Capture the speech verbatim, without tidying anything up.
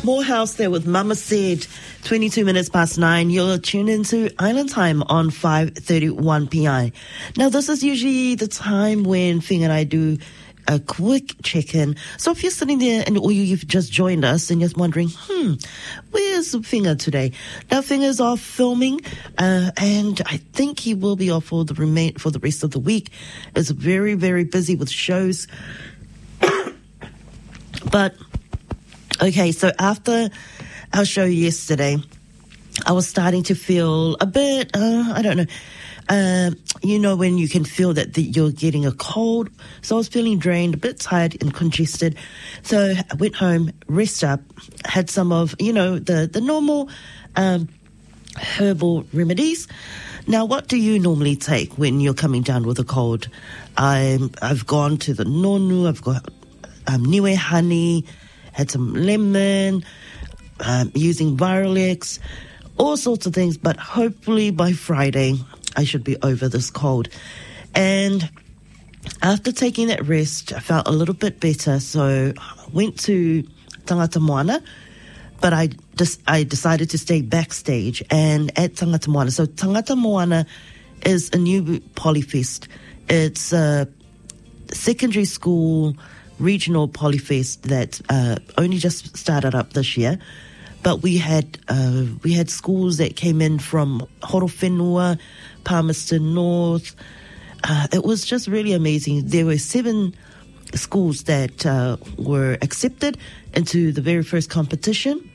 Morehouse there with Mama Said, twenty-two minutes past nine. You're tuned into Island Time on five thirty-one P I. Now, this is usually the time when Fing and I do a quick check-in. So if you're sitting there and or you've just joined us and you're wondering, hmm, where's Finger today? Now, Finger's off filming, uh, and I think he will be off for the remain for the rest of the week. It's very, very busy with shows. But okay, so after our show yesterday, I was starting to feel a bit, uh, I don't know, uh, you know, when you can feel that the, you're getting a cold. So I was feeling drained, a bit tired and congested. So I went home, rest up, had some of, you know, the, the normal um, herbal remedies. Now, what do you normally take when you're coming down with a cold? I'm, I've gone to the nonu, I've got um, niue honey, had some lemon, um, using Virolex, all sorts of things. But hopefully by Friday, I should be over this cold. And after taking that rest, I felt a little bit better. So I went to Tangata Moana, but I just I decided to stay backstage and at Tangata Moana. So Tangata Moana is a new Polyfest. It's a secondary school regional Polyfest that uh, only just started up this year, but we had uh, we had schools that came in from Horowhenua, Palmerston North. Uh, it was just really amazing. There were seven schools that uh, were accepted into the very first competition,